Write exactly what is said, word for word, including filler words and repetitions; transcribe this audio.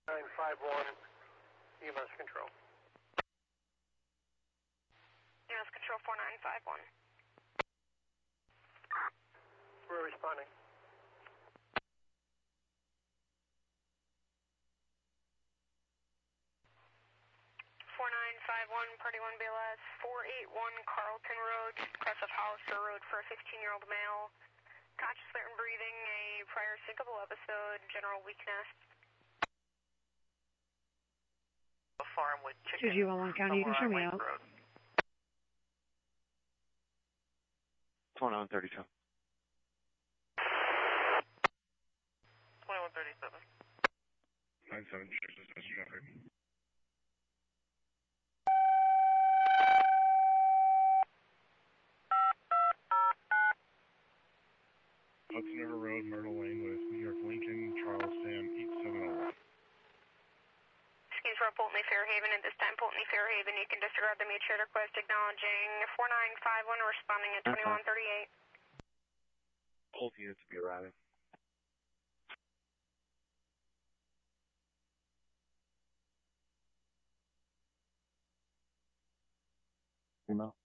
nine five one, E M S control. E M S control four nine five one. We're responding. four nine five one, Party one B L S, four eight one Carlton Road, crest of Hollister Road for a sixteen-year-old male. Conscious, clear and breathing, a prior syncopal episode, general weakness. A farm with chickens. two zero one County, you can show me out. twenty-one thirty-two. twenty-one thirty-seven. nine seven, traffic. Hudson River Road, Myrtle Lane with New York Lincoln, Charles Sam, eight seven oh one. Excuse for Pulteney Fairhaven. At this time, Pulteney Fairhaven, you can disregard the mutual request acknowledging four nine five one, responding at twenty-one thirty-eight. Both units to be arriving. Email.